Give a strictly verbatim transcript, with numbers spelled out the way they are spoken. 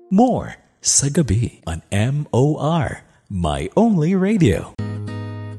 More sa gabi on M O R, My Only Radio.